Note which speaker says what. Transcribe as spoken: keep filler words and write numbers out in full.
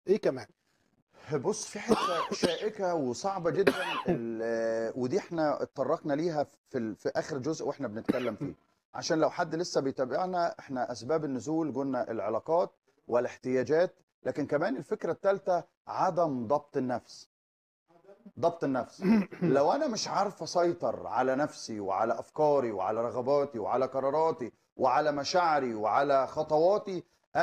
Speaker 1: ايه كمان؟
Speaker 2: بص، في حته شائكه وصعبه جدا، ال- ودي احنا اتطرقنا ليها في ال- في اخر جزء واحنا بنتكلم فيه. عشان لو حد لسه بيتابعنا، احنا اسباب النزول قلنا العلاقات والاحتياجات، لكن كمان الفكره الثالثه عدم ضبط النفس. ضبط النفس. لو انا مش عارف اسيطر على نفسي وعلى افكاري وعلى رغباتي وعلى قراراتي وعلى مشاعري وعلى خطواتي،